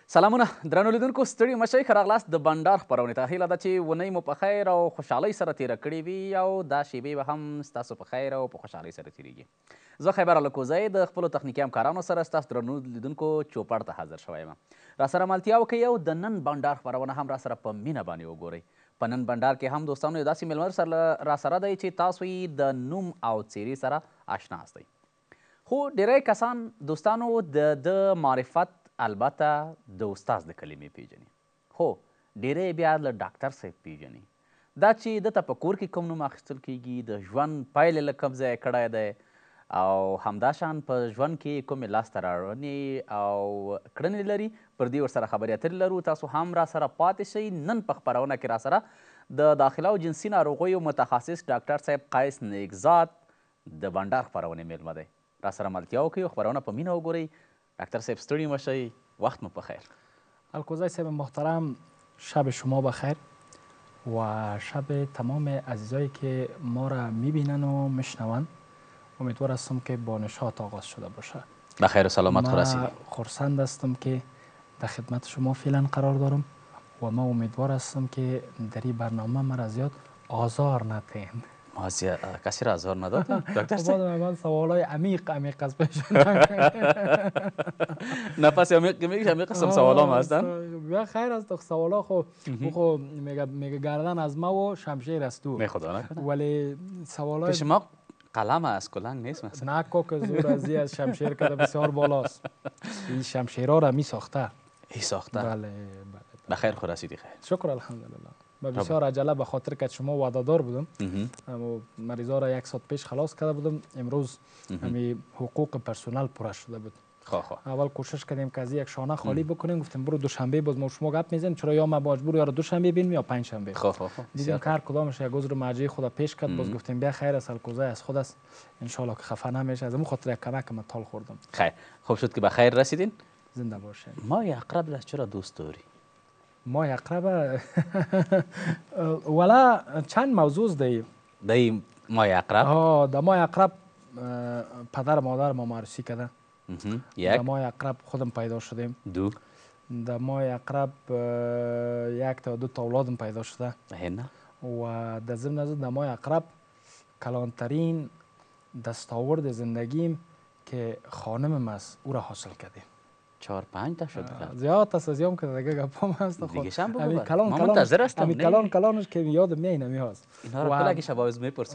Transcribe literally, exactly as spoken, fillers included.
سلامونه درنو لیدونکو ستړي مشئ ښه راغلاست د بنډار خپرونې ته. هیله ده چې ونۍ مو په خیر او خوشحالۍ سره تېره کړې وي او دا شیبې به هم ستاسو په خیر او په خوشحالۍ سره تېرېږي. زه خیبر الکوزی د خپلو تخنیکي همکارانو سره ستاسو درنو لیدونکو چوپړ ته حاضر شوی یم. راسره ملتیا وکړئ او د نن بنډار خپرونه هم راسره په مینه باندې وګورئ. په نن بنډار کې هم دوستانو یو داسې میلمه سره راسره دی چې تاسو یې د نوم او څیرې سره آشنا هستئ. خو ډیری کسان دوستانو د د معرفت البته د استاد د کلمې پیژني، خو ډیری بیا له ډاکټر صاحب پیژني. دا چې دته په کور کې کوم نوم اخیستل کیږي، د ژوند پیل له کوم ځای کړی دی او همداشان په ژوند کې کومې لاسته راوړنې او کړنې لري، پر دې ورسره خبرې اترې لرو. تاسو هم راسره پاتې شئ. نن په خپرونه کې راسره د داخله او جنسي ناروغیو متخصص ډاکټر صاحب قیس نیکزاد د بنډار خپرونې میلمه دی. راسره ملتیا وکړئ او خپرونه په مینه وګورئ. دکتر صاحب ستړي مشئ، وقت مو بخیر. الکوزی صاحب محترم، شب شما بخیر و شب تمام عزیزایی که ما را میبینن و میشنون. امیدوار هستم که با نشاط آغاز شده باشه. بخیر و سلامت ما خرسند هستم که در خدمت شما فعلا قرار دارم و ما امیدوار هستم که در این برنامه مرا زیاد آزار ندهید. ما کسی را آزار ندادیم دکتر صاحب؟ من سوالای عمیق عمیق از پیش نفس عمیق میگه عمیق قسم سوالا هم هستن؟ بیا خیر است سوالا. خب خب میگه میگه گردن از ما و شمشیر است تو. می خدا نکنه. ولی سوالای پیش ما قلم از کلنگ نیست مثلا. نه که زور ازی از شمشیر کده بسیار بالاست. این شمشیرها را می ساخته. ای ساخته؟ بله بله. بخیر خود رسیدی خیر. شکر الحمدلله. با بسیار عجله به خاطر که شما وعده‌دار بودم. اما مریضا را یک ساعت پیش خلاص کرده بودم. امروز همین حقوق پرسنل پوره شده بود. خواه خواه. اول کوشش کردیم که از یک شانه خالی بکنیم. گفتیم برو دوشنبه باز ما شما گپ میزنیم، چرا یا ما مجبور یا دوشنبه بینیم یا پنج شنبه. خواه خواه. دیدیم که هر کدامش یک عذر مرجعی خدا پیش کرد. باز گفتیم بیا خیر است، الکوزی از خود است، ان شاء الله که خفه نمیشه. از اون خاطر یک کمک من تال خوردم. خیر خوب شد که بخیر رسیدین. زنده باشین. ما اقرب له چرا دوست داری؟ ما اقرب ولا چند موضوع دی دی ما اقرب. آه د ما اقرب پدر مادر ما معرفی کرده. یک. د ما اقرب خودم پیدا شدیم. دو. د ما اقرب یک تا دو تا اولادم پیدا شده. هنه. و در ضمن از د ما اقرب کلانترین دستاورد زندگیم که خانمم است او را حاصل کردیم. چهار پنج تا شد. زیاد است از یام که دیگه گپام هست. دیگه شام بگو. کلان ما منتظر هستم. کلان کلانش که یاد میای نمیاست. اینا رو کلا که شب آویز میپرسم.